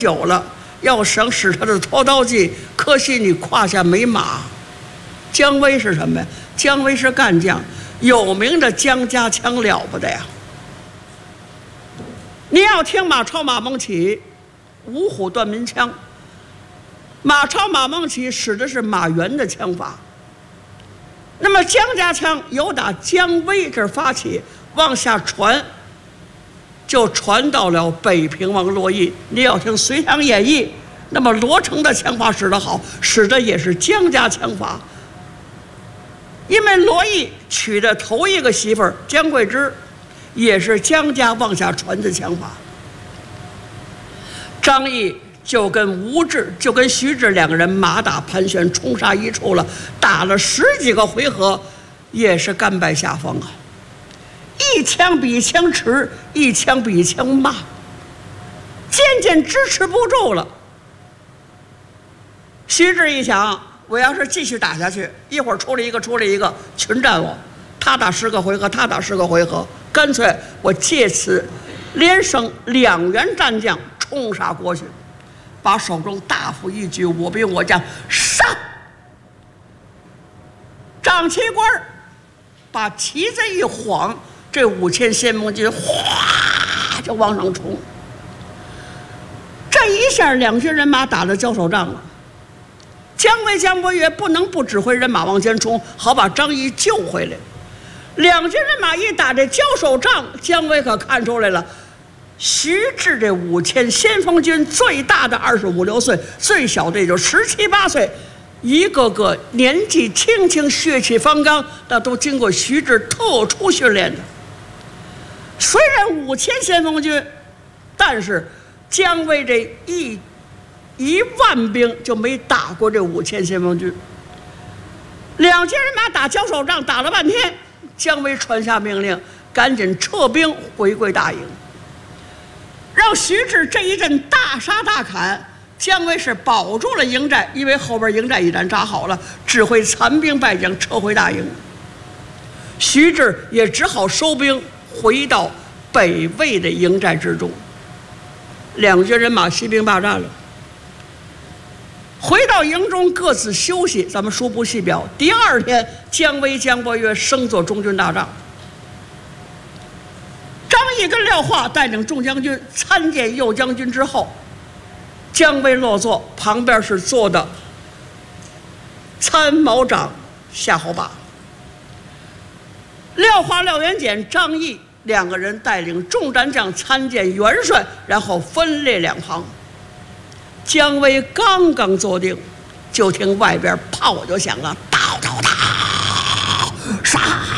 久了，要想使他的拖刀计，可惜你胯下没马。姜维是什么呀？姜维是干将，有名的姜家枪了不得呀！你要听马超、马孟起五虎断民枪，马超、马孟起使的是马援的枪法。那么姜家枪由打姜维这儿发起，往下传，就传到了北平王罗毅。你要听《隋唐演义》，那么罗成的枪法使得好，使的也是姜家枪法。因为罗毅娶的头一个媳妇儿姜桂枝，也是姜家往下传的枪法。张毅就跟吴质、就跟徐质两个人马打盘旋，冲杀一处了，打了10几个回合，也是甘拜下风啊！一枪比一枪迟，一枪比一枪慢，渐渐支持不住了。徐质一想，我要是继续打下去，一会儿出了一个群战我，他打10个回合，他打10个回合，干脆我借此连升2员战将，冲杀过去，把手中大斧一举，我兵我将上。长旗官把旗子一晃，这5000先锋军哗就往上冲。这一下两军人马打了交手仗了。姜维、姜伯约不能不指挥人马往前冲，好把张仪救回来。两军人马一打这交手仗，姜维可看出来了，徐质这5000先锋军最大的25、6岁，最小的也就17、18岁，一个个年纪轻轻，血气方刚，那都经过徐质特殊训练的。虽然5000先锋军，但是姜维这1万兵就没打过这5000先锋军。两军人马打交手仗，打了半天，姜维传下命令，赶紧撤兵回归大营，让徐质这一阵大杀大砍。姜维是保住了营寨，因为后边营寨已然扎好了，指挥残兵败将撤回大营。徐质也只好收兵回到北魏的营寨之中。两军人马息兵罢战了，回到营中各自休息。咱们书不细表。第2天，姜维、姜伯约升做中军大帐。张毅跟廖化带领众将军参见右将军之后，姜维落座，旁边是坐的参谋长夏侯霸。廖化、廖元简、张毅两个人带领众战将参见元帅，然后分列两旁。姜维刚刚坐定，就听外边炮就响了，叨叨叨，杀！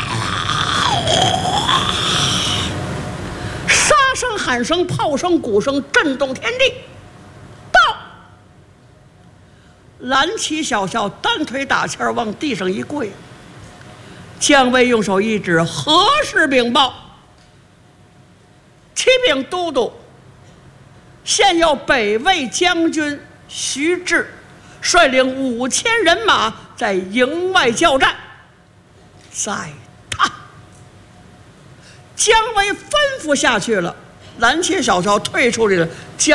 杀声、喊声、炮声、鼓声震动天地。到，蓝旗小校单腿打签往地上一跪。姜维用手一指：“何事禀报？”启禀都督，现有北魏将军徐质率领5000人马在营外交战，在他。姜维吩咐下去了，蓝旗小校退出来了。